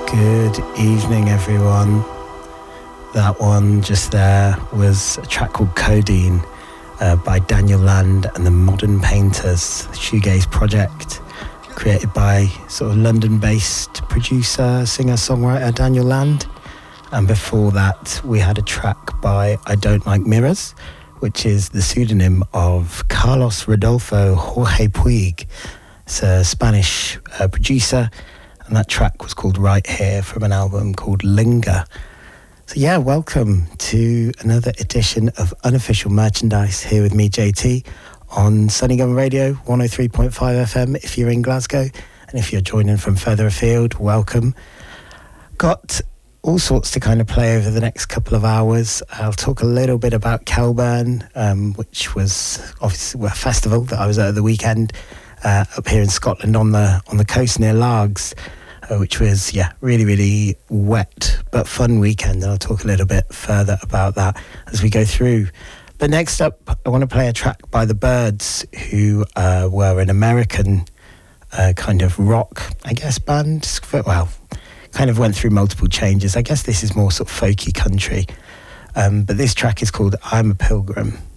Good evening, everyone. That one just there was a track called Codeine by Daniel Land and the Modern Painters, shoegaze project created by sort of London-based producer, singer-songwriter Daniel Land. And before that, we had a track by I Don't Like Mirrors, which is the pseudonym of Carlos Rodolfo Jorge Puig. It's a Spanish producer, and that track was called Right Here from an album called Linger. So yeah, welcome to another edition of Unofficial Merchandise here with me, JT, on Sunny Gun Radio, 103.5 FM if you're in Glasgow, and if you're joining from further afield, welcome. Got all sorts to kind of play over the next couple of hours. I'll talk a little bit about Kelburn, which was obviously a festival that I was at the weekend up here in Scotland on the coast near Largs. Which was, really, really wet but fun weekend. And I'll talk a little bit further about that as we go through. But next up, I want to play a track by The Byrds, who were an American kind of rock, I guess, band. Well, kind of went through multiple changes. I guess this is more sort of folky country. But this track is called I'm a Pilgrim.